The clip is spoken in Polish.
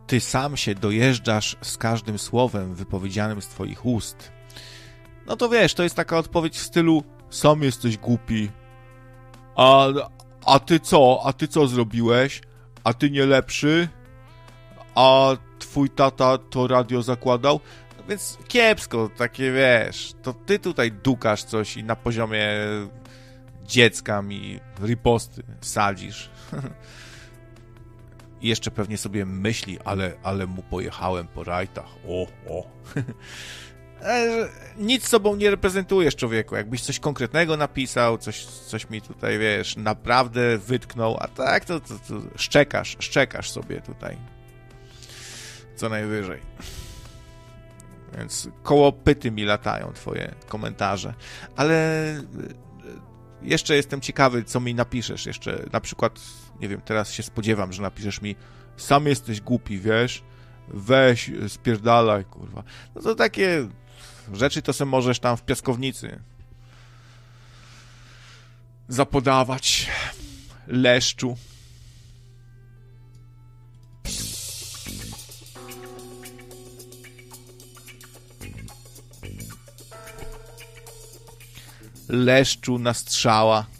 ty sam się dojeżdżasz z każdym słowem wypowiedzianym z twoich ust, no to wiesz, to jest taka odpowiedź w stylu sam jesteś głupi, a ty co? A ty co zrobiłeś? A ty nie lepszy? A twój tata to radio zakładał? No więc kiepsko, takie wiesz, to ty tutaj dukasz coś i na poziomie dziecka mi riposty sadzisz. I jeszcze pewnie sobie myśli, ale mu pojechałem po rajtach. O. Nic sobą nie reprezentujesz, człowieku. Jakbyś coś konkretnego napisał, coś mi tutaj, wiesz, naprawdę wytknął, a tak to szczekasz sobie tutaj. Co najwyżej. Więc koło pyty mi latają twoje komentarze. Ale jeszcze jestem ciekawy, co mi napiszesz. Jeszcze na przykład, nie wiem, teraz się spodziewam, że napiszesz mi sam jesteś głupi, wiesz? Weź, spierdalaj, kurwa. No to takie rzeczy to sobie możesz tam w piaskownicy zapodawać, leszczu. Leszczu na strzała.